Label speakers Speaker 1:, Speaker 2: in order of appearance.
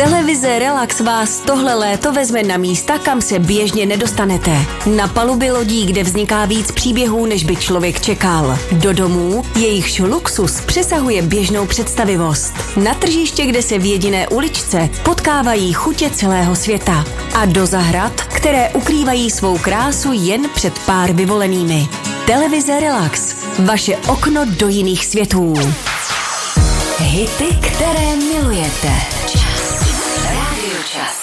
Speaker 1: Televize Relax vás tohle léto vezme na místa, kam se běžně nedostanete. Na paluby lodí, kde vzniká víc příběhů, než by člověk čekal. Do domů, jejichž luxus přesahuje běžnou představivost. Na tržiště, kde se v jediné uličce potkávají chutě celého světa. A do zahrad, které ukrývají svou krásu jen před pár vyvolenými. Televize Relax. Vaše okno do jiných světů. Hity, které milujete. Rádio Čas.